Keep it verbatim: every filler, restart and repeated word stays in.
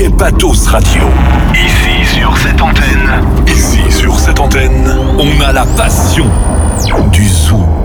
D J Patos Radio. Ici sur cette antenne. Ici sur cette antenne, on a la passion du zoom.